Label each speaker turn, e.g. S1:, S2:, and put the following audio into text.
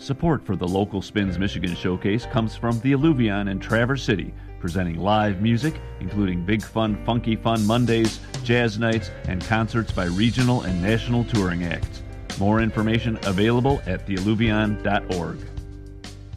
S1: Support for the local Spins Michigan Showcase comes from the Alluvion in Traverse City, presenting live music, including Big Fun, Funky Fun Mondays, jazz nights, and concerts by regional and national touring acts. More information available at thealluvion.org.